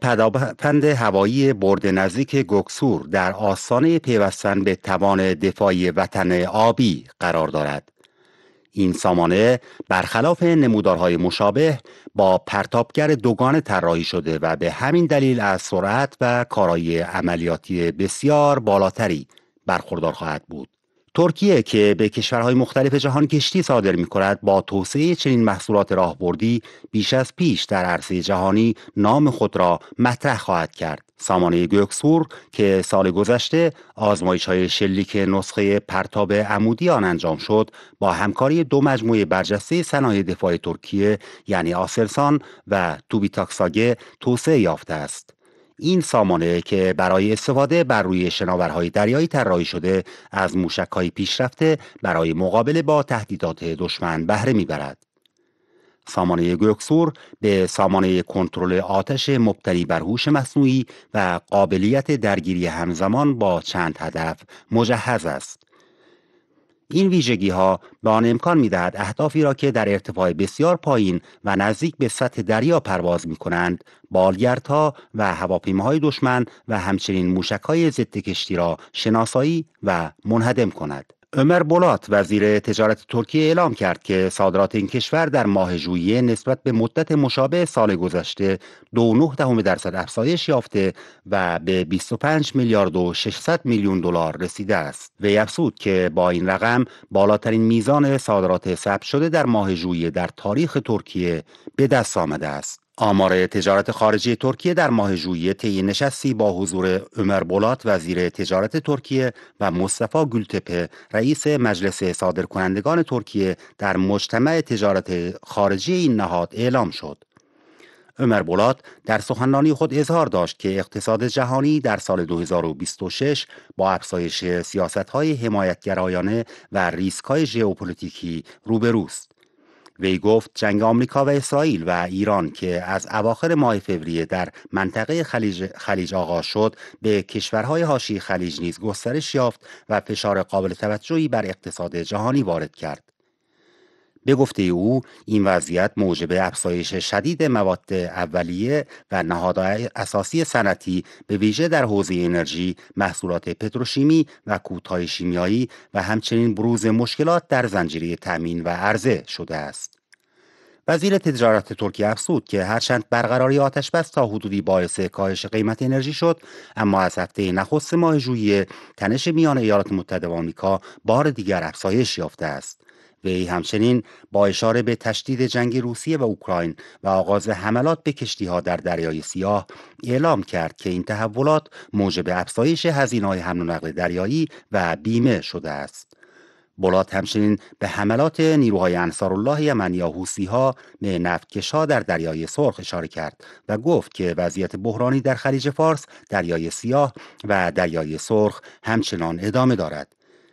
پداپند هوایی برد نزدیک گوکسور در آستانه پیوستن به توان دفاعی وطن آبی قرار دارد. این سامانه برخلاف نمودارهای مشابه با پرتابگر دوگانه طراحی شده و به همین دلیل از سرعت و کارایی عملیاتی بسیار بالاتری برخوردار خواهد بود. ترکیه که به کشورهای مختلف جهان کشتی صادر می‌کند، با توسعه چنین محصولات راهبردی بیش از پیش در عرصه جهانی نام خود را مطرح خواهد کرد. سامانه گوکسور که سال گذشته آزمایش‌های شلیک نسخه پرتاب عمودی آن انجام شد، با همکاری دو مجموعه برجسته صنایع دفاع ترکیه یعنی آسلسان و توبیتاکساگه توسعه یافته است. این سامانه که برای استفاده بر روی شناورهای دریایی طراحی شده، از موشک‌های پیشرفته برای مقابله با تهدیدات دشمن بهره می‌برد. سامانه گوکسور به سامانه کنترل آتش مبتنی بر هوش مصنوعی و قابلیت درگیری همزمان با چند هدف مجهز است. این ویژگی ها به آن امکان می دهد اهدافی را که در ارتفاع بسیار پایین و نزدیک به سطح دریا پرواز می کنند، بالگردها و هواپیماهای دشمن و همچنین موشک‌های ضد کشتی را شناسایی و منهدم کند. عمر بولات وزیر تجارت ترکیه اعلام کرد که صادرات این کشور در ماه ژوئیه نسبت به مدت مشابه سال گذشته 2.9% افزایش یافته و به 25 میلیارد و 600 میلیون دلار رسیده است. وی افزود که با این رقم بالاترین میزان صادرات ثبت شده در ماه ژوئیه در تاریخ ترکیه به دست آمده است. آمار تجارت خارجی ترکیه در ماه ژوئیه طی نشستی با حضور عمر بولات وزیر تجارت ترکیه و مصطفی گültepe رئیس مجلس صادرکنندگان ترکیه در مجتمع تجارت خارجی این نهاد اعلام شد. عمر بولات در سخنرانی خود اظهار داشت که اقتصاد جهانی در سال 2026 با افزایش سیاست‌های حمایتگرایانه و ریسک‌های ژئوپلیتیکی روبروست. وی گفت جنگ آمریکا و اسرائیل و ایران که از اواخر ماه فوریه در منطقه خلیج آغاز شد، به کشورهای حاشیه خلیج نیز گسترش یافت و فشار قابل توجهی بر اقتصاد جهانی وارد کرد. به گفته او، این وضعیت موجب افزایش شدید مواد اولیه و نهادهای اساسی صنعتی به ویژه در حوزه انرژی، محصولات پتروشیمی و کودهای شیمیایی و همچنین بروز مشکلات در زنجیره تامین و عرضه شده است. وزیر تجارت ترکیه افزود که هرچند برقراری آتش‌بس تا حدودی باعث کاهش قیمت انرژی شد، اما از هفته نخست ماه ژوئیه تنش میان ایالات متحده و آمریکا بار دیگر افزایش یافته است. وی همچنین با اشاره به تشدید جنگ روسیه و اوکراین و آغاز حملات به کشتی‌ها در دریای سیاه اعلام کرد که این تحولات موجب افزایش هزینه‌های حمل و نقل دریایی و بیمه شده است. بولات همچنین به حملات نیروهای انصارالله یمن یا حوثی‌ها به نفتکش‌ها در دریای سرخ اشاره کرد و گفت که وضعیت بحرانی در خلیج فارس، دریای سیاه و دریای سرخ همچنان ادامه دارد.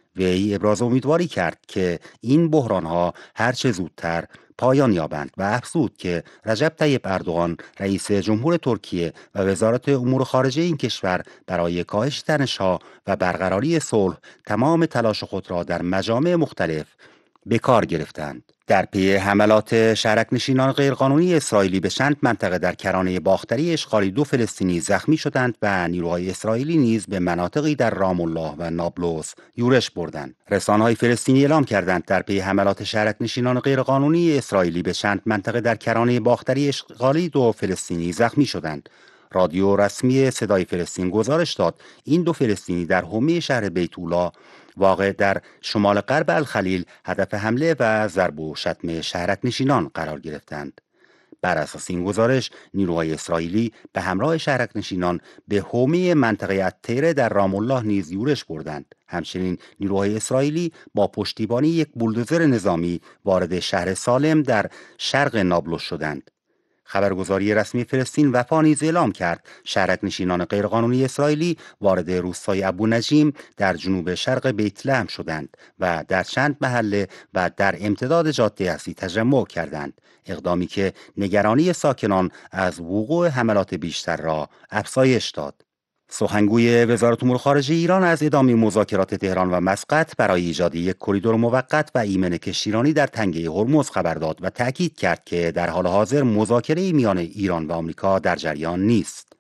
وی ابراز امیدواری کرد که این بحران‌ها هرچه زودتر پایان یابند و افزود که رجب طیب اردوغان رئیس جمهور ترکیه و وزارت امور خارجه این کشور برای کاهش تنش‌ها و برقراری صلح تمام تلاش خود را در مجامع مختلف به کار گرفتند. در پی حملات شهرک نشینان غیرقانونی اسرائیلی به چند منطقه در کرانه باختری اشغالی 2 فلسطینی زخمی شدند و نیروهای اسرائیلی نیز به مناطقی در رام الله و نابلس یورش بردند. رسانه‌های فلسطینی اعلام کردند در پی حملات شهرک نشینان غیرقانونی اسرائیلی به چند منطقه در کرانه باختری اشغالی 2 فلسطینی زخمی شدند. رادیو رسمی صدای فلسطین گزارش داد این 2 فلسطینی در حومه شهر بیتولا واقع در شمال غرب الخلیل هدف حمله و ضرب و شتم شهرک نشینان قرار گرفتند. بر اساس این گزارش، نیروهای اسرائیلی به همراه شهرک نشینان به حومه منطقه الطیره در رام الله نیز یورش بردند. همچنین نیروهای اسرائیلی با پشتیبانی یک بولدوزر نظامی وارد شهر سالم در شرق نابلس شدند. خبرگزاری رسمی فلسطین وفا نیز اعلام کرد شهرک نشینان غیرقانونی اسرائیلی وارد روستای ابو نجیم در جنوب شرق بیت لحم شدند و در چند محله و در امتداد جاده اصلی تجمع کردند، اقدامی که نگرانی ساکنان از وقوع حملات بیشتر را افزایش داد. سخنگوی وزارت امور خارجه ایران از ادامه مذاکرات تهران و مسقط برای ایجاد یک کریدور موقت و ایمن کشتیرانی در تنگه هرمز خبر داد و تأکید کرد که در حال حاضر مذاکره میان ایران و آمریکا در جریان نیست.